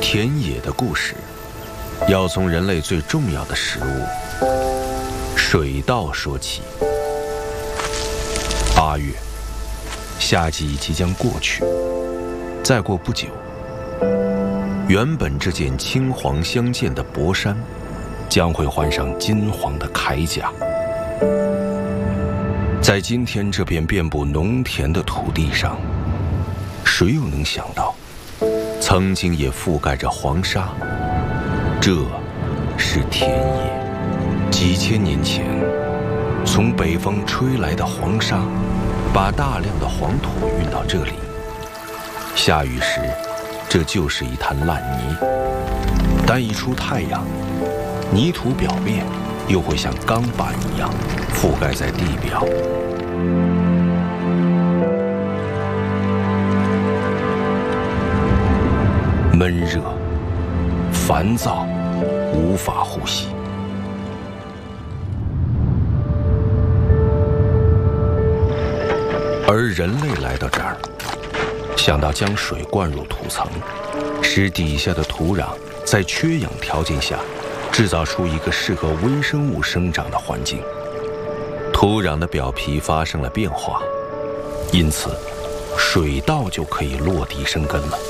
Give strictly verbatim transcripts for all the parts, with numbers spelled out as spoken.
田野的故事，要从人类最重要的食物水稻说起。八月，夏季即将过去，再过不久，原本这件青黄相间的薄衫，将会换上金黄的铠甲。在今天这片遍布农田的土地上，谁又能想到，曾经也覆盖着黄沙？这是田野。几千年前，从北方吹来的黄沙，把大量的黄土运到这里。下雨时，这就是一滩烂泥。但一出太阳，泥土表面又会像钢板一样覆盖在地表。闷热、烦躁，无法呼吸。而人类来到这儿，想到将水灌入土层，使底下的土壤在缺氧条件下制造出一个适合微生物生长的环境。土壤的表皮发生了变化，因此水稻就可以落地生根了。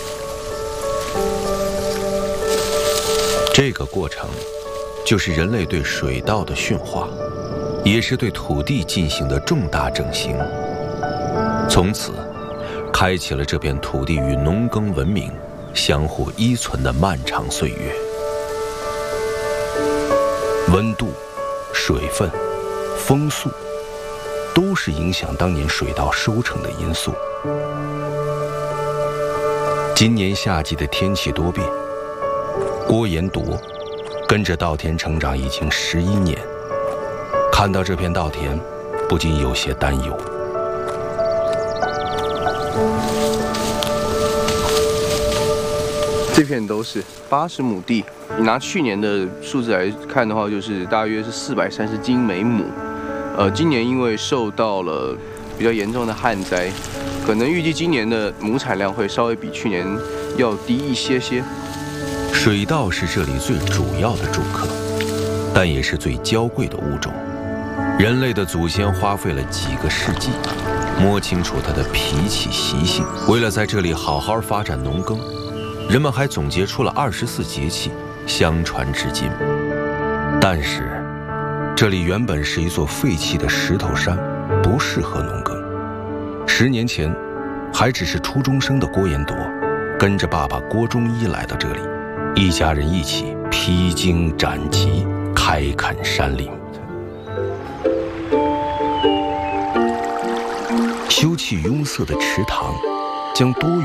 这个过程就是人类对水稻的驯化，也是对土地进行的重大整形。从此开启了这片土地与农耕文明相互依存的漫长岁月。温度、水分、风速都是影响当年水稻收成的因素。今年夏季的天气多变，郭延铎跟着稻田成长已经十一年，看到这片稻田，不禁有些担忧。 这片都是八十亩地，你拿去年的数字来看的话，就是大约是四百三十斤每亩。呃，今年因为受到了比较严重的旱灾，可能预计今年的亩产量会稍微比去年要低一些些。 水稻是这里最主要的住客，但也是最娇贵的物种。人类的祖先花费了几个世纪，摸清楚它的脾气习性。为了在这里好好发展农耕，人们还总结出了二十四节气，相传至今。但是，这里原本是一座废弃的石头山，不适合农耕。十年前，还只是初中生的郭延铎，跟着爸爸郭忠一来到这里，一家人一起披荆斩棘，开垦山林。修葺拥塞的池塘，将多